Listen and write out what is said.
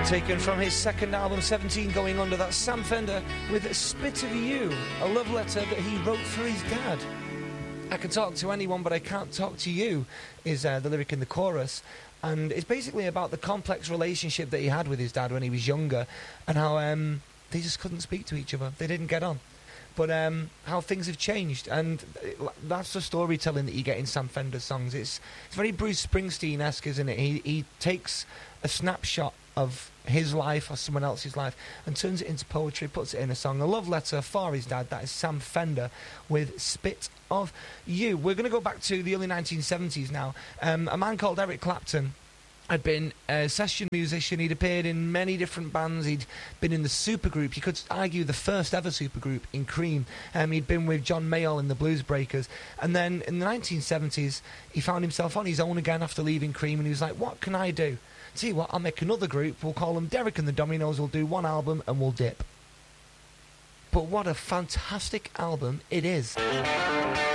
Taken from his second album, 17 Going Under, that's Sam Fender with Spit of You, a love letter that he wrote for his dad. I can talk to anyone, but I can't talk to you, is the lyric in the chorus. And it's basically about the complex relationship that he had with his dad when he was younger, and how they just couldn't speak to each other. They didn't get on. But how things have changed, and that's the storytelling that you get in Sam Fender's songs. It's very Bruce Springsteen-esque, isn't it? He takes a snapshot of his life or someone else's life and turns it into poetry, puts it in a song. A love letter for his dad. That is Sam Fender with Spit of You. We're going to go back to the early 1970s now. A man called Eric Clapton had been a session musician. He'd appeared in many different bands. He'd been in the supergroup, you could argue the first ever supergroup in Cream. He'd been with John Mayall in the Blues Breakers. And then in the 1970s, he found himself on his own again after leaving Cream, and he was like, what can I do? Tell you what, I'll make another group. We'll call them Derek and the Dominos. We'll do one album and we'll dip. But what a fantastic album it is.